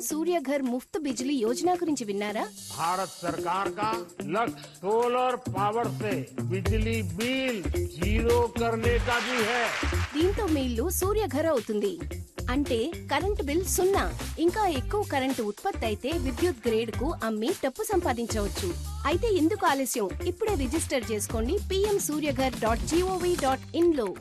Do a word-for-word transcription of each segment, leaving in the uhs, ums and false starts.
సూర్యఘర్ ముఫ్త్ బిజిలీ యోజన గురించి విన్నారా? भारत सरकार का लक्ष्य सोलर पावर से बिजली बिल जीरो करने का भी है। దీంతో మీ ఇల్లు సూర్యఘర్ అవుతుంది. అంటే కరెంట్ బిల్ సున్నా. ఇంకా ఎక్కువ కరెంటు ఉత్పత్తి అయితే విద్యుత్ గ్రేడ్ కు అమ్మి డబ్బు సంపాదించవచ్చు. అయితే ఎందుకు ఆలస్యం? ఇప్పుడే రిజిస్టర్ చేసుకోండి PM Surya Ghar dot GOV dot in లో.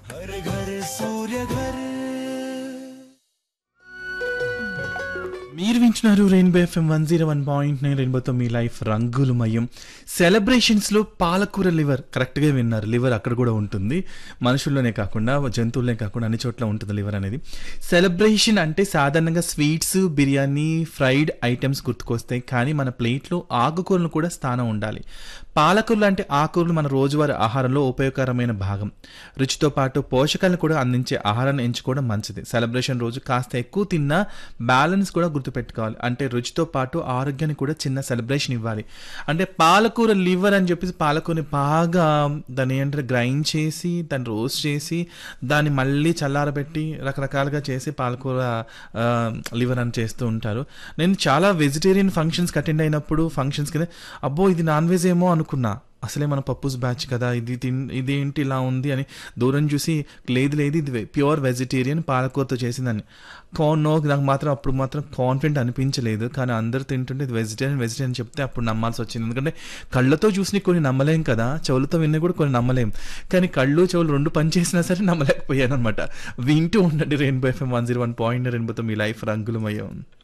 మీరు వింటున్నారు rainbow FM one zero one point nine. రెయిన్బోతో మీ లైఫ్ రంగులమయం. సెలబ్రేషన్స్లో పాలకూర లివర్, కరెక్ట్గా విన్నారు. లివర్ అక్కడ కూడా ఉంటుంది, మనుషుల్లోనే కాకుండా జంతువులనే కాకుండా అన్ని చోట్ల ఉంటుంది లివర్ అనేది. సెలబ్రేషన్ అంటే సాధారణంగా స్వీట్స్, బిర్యానీ, ఫ్రైడ్ ఐటమ్స్ గుర్తుకొస్తాయి. కానీ మన ప్లేట్లో ఆకుకూరలు కూడా స్థానం ఉండాలి. పాలకూరలు అంటే ఆకుకూరలు మన రోజువారీ ఆహారంలో ఉపయోగకరమైన భాగం. రుచితో పాటు పోషకాలను కూడా అందించే ఆహారాన్ని ఎంచుకోవడం మంచిది. సెలబ్రేషన్ రోజు కాస్త ఎక్కువ తిన్నా బ్యాలెన్స్ కూడా గుర్తుపెట్టుకోవాలి. అంటే రుచితో పాటు ఆరోగ్యానికి కూడా చిన్న సెలబ్రేషన్ ఇవ్వాలి. అంటే పాలకూర లివర్ అని చెప్పేసి పాలకూరని బాగా దాన్ని ఏంటంటే గ్రైండ్ చేసి దాన్ని రోస్ట్ చేసి దాన్ని మళ్ళీ చల్లారబెట్టి రకరకాలుగా చేసి పాలకూర లివర్ అని చేస్తూ ఉంటారు. నేను చాలా వెజిటేరియన్ ఫంక్షన్స్కి అటెండ్ అయినప్పుడు ఫంక్షన్స్కి అబ్బో ఇది నాన్ వెజ్ ఏమో అనుకున్నా. అసలే మన పప్పుస్ బ్యాచ్ కదా, ఇది తిన్ ఇదేంటి ఇలా ఉంది అని దూరం చూసి లేదు లేదు ఇది ప్యూర్ వెజిటేరియన్ పాలకూరతో చేసిందని. కార్న్ నో నాకు మాత్రం అప్పుడు మాత్రం కాన్ఫిడెంట్ అనిపించలేదు. కానీ అందరూ తింటుంటే ఇది వెజిటేరియన్ వెజిటేరియన్ చెప్తే అప్పుడు నమ్మాల్సి వచ్చింది. ఎందుకంటే కళ్ళతో చూసి కొన్ని నమ్మలేం కదా, చెవులతో విన్న కూడా కొన్ని నమ్మలేం. కానీ కళ్ళు చెవులు రెండు పని చేసినా సరే నమ్మలేకపోయాను అనమాట. వింటూ ఉండండి rainbow FM one zero one point. రెయిన్బోతో మీ లైఫ్ రంగులమయం.